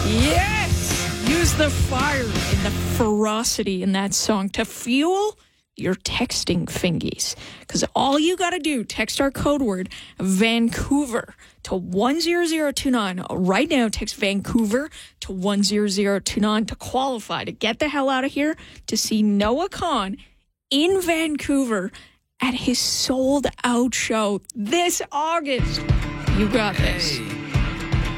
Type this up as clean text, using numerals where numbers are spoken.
Yes! Use the fire and the ferocity in that song to fuel your texting fingies. Because all you got to do, text our code word Vancouver to 10029. Right now, text Vancouver to 10029 to qualify to get the hell out of here to see Noah Kahan in Vancouver at his sold-out show this August. You got this.